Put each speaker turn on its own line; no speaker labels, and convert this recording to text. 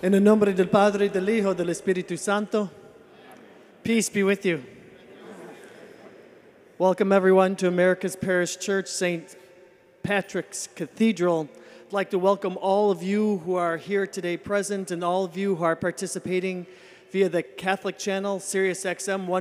En el nombre del Padre, del Hijo, del Espíritu Santo, peace be with you. Welcome everyone to America's Parish Church, St. Patrick's Cathedral. I'd like to welcome all of you who are here today present and all of you who are participating via the Catholic channel, Sirius XM